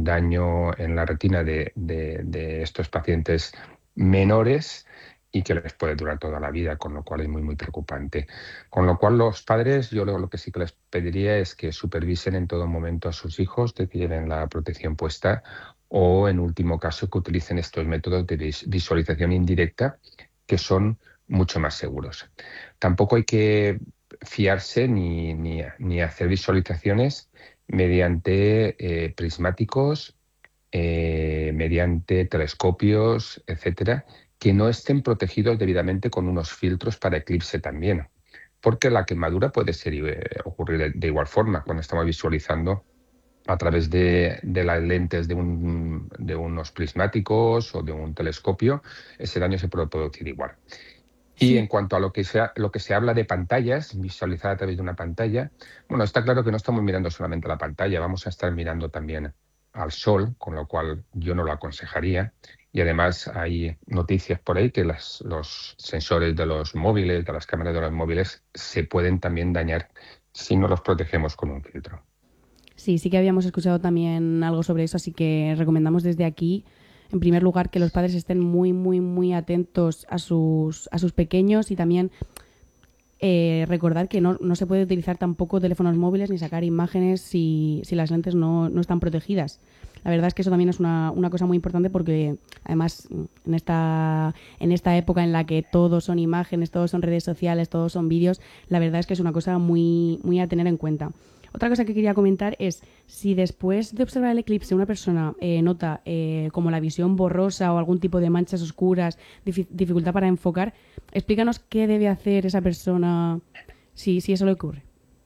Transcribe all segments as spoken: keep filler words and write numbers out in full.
daño en la retina de, de, de estos pacientes menores y que les puede durar toda la vida, con lo cual es muy, muy preocupante. Con lo cual los padres, yo lo, lo que sí que les pediría es que supervisen en todo momento a sus hijos de que lleven la protección puesta o, en último caso, que utilicen estos métodos de vis- visualización indirecta que son mucho más seguros. Tampoco hay que fiarse ni, ni, ni hacer visualizaciones mediante eh, prismáticos, eh, mediante telescopios, etcétera, que no estén protegidos debidamente con unos filtros para eclipse también, porque la quemadura puede ser, eh, ocurrir de, de igual forma cuando estamos visualizando a través de, de las lentes de, un, de unos prismáticos o de un telescopio. Ese daño se puede producir igual. Y en Sí, cuanto a lo que se, ha- lo que se habla de pantallas, visualizar a través de una pantalla, bueno, está claro que no estamos mirando solamente a la pantalla, vamos a estar mirando también al sol, con lo cual yo no lo aconsejaría. Y además hay noticias por ahí que las- los sensores de los móviles, de las cámaras de los móviles, se pueden también dañar si no los protegemos con un filtro. sí, sí que habíamos escuchado también algo sobre eso, así que recomendamos desde aquí, en primer lugar, que los padres estén muy, muy, muy atentos a sus, a sus pequeños y también eh, recordar que no, no se puede utilizar tampoco teléfonos móviles ni sacar imágenes si, si las lentes no, no están protegidas. La verdad es que eso también es una, una cosa muy importante porque además en esta, en esta época en la que todos son imágenes, todos son redes sociales, todos son vídeos, la verdad es que es una cosa muy, muy a tener en cuenta. Otra cosa que quería comentar es si después de observar el eclipse una persona eh, nota eh, como la visión borrosa o algún tipo de manchas oscuras, difi- dificultad para enfocar, explícanos qué debe hacer esa persona si, si eso le ocurre.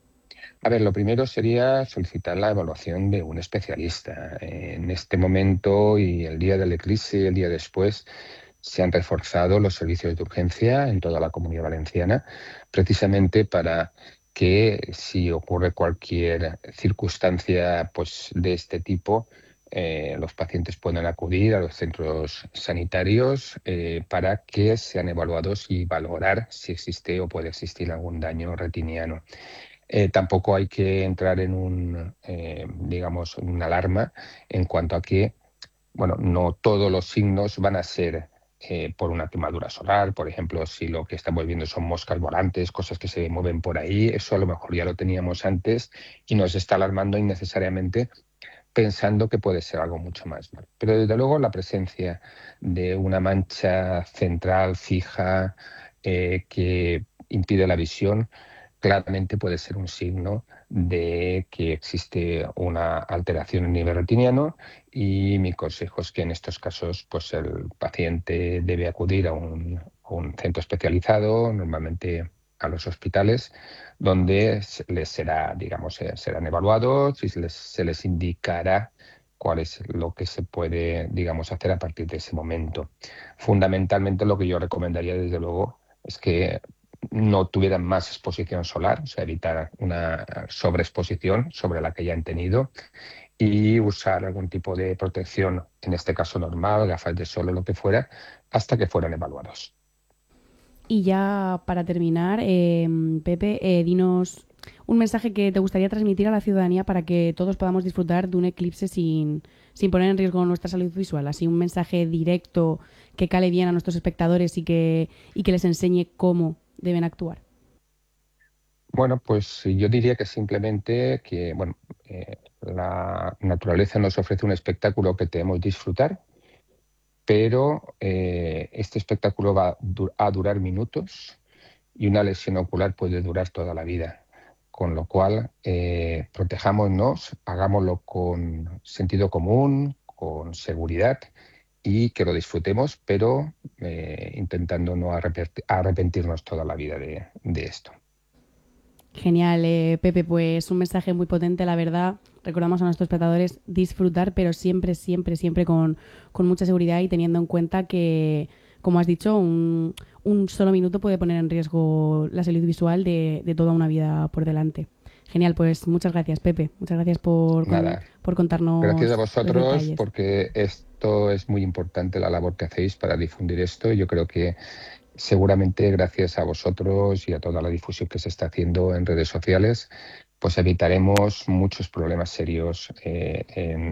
A ver, lo primero sería solicitar la evaluación de un especialista. En este momento y el día del eclipse y el día después se han reforzado los servicios de urgencia en toda la Comunidad Valenciana, precisamente para que si ocurre cualquier circunstancia pues, de este tipo, eh, los pacientes puedan acudir a los centros sanitarios eh, para que sean evaluados y valorar si existe o puede existir algún daño retiniano. Eh, tampoco hay que entrar en un, eh, digamos, una alarma en cuanto a que, bueno, no todos los signos van a ser eh, por una quemadura solar. Por ejemplo, si lo que estamos viendo son moscas volantes, cosas que se mueven por ahí, eso a lo mejor ya lo teníamos antes y nos está alarmando innecesariamente pensando que puede ser algo mucho más, ¿no? Pero desde luego la presencia de una mancha central fija eh, que impide la visión claramente puede ser un signo de que existe una alteración a nivel retiniano, y mi consejo es que en estos casos pues el paciente debe acudir a un, a un centro especializado, normalmente a los hospitales, donde se- les será, digamos, eh, serán evaluados y se les, se les indicará cuál es lo que se puede, digamos, hacer a partir de ese momento. Fundamentalmente lo que yo recomendaría, desde luego, es que no tuvieran más exposición solar, o sea, evitar una sobreexposición sobre la que ya han tenido, y usar algún tipo de protección, en este caso normal, gafas de sol o lo que fuera, hasta que fueran evaluados. Y ya para terminar, eh, Pepe, eh, dinos un mensaje que te gustaría transmitir a la ciudadanía para que todos podamos disfrutar de un eclipse sin, sin poner en riesgo nuestra salud visual. Así un mensaje directo que cale bien a nuestros espectadores y que, y que les enseñe cómo deben actuar. Bueno, pues yo diría que simplemente que, bueno, eh, la naturaleza nos ofrece un espectáculo que debemos disfrutar, pero eh, este espectáculo va du- a durar minutos y una lesión ocular puede durar toda la vida. Con lo cual, eh, protejámonos, hagámoslo con sentido común, con seguridad, y que lo disfrutemos, pero eh, intentando no arrepent- arrepentirnos toda la vida de de esto. Genial, eh, Pepe, pues un mensaje muy potente, la verdad. Recordamos a nuestros espectadores disfrutar, pero siempre, siempre, siempre con, con mucha seguridad y teniendo en cuenta que, como has dicho, un, un solo minuto puede poner en riesgo la salud visual de, de toda una vida por delante. Genial, pues muchas gracias, Pepe. Muchas gracias por, con- Nada, por gracias a contarnos los vosotros detalles. porque esto es muy importante, la labor que hacéis para difundir esto. Yo creo que seguramente gracias a vosotros y a toda la difusión que se está haciendo en redes sociales, pues evitaremos muchos problemas serios eh, en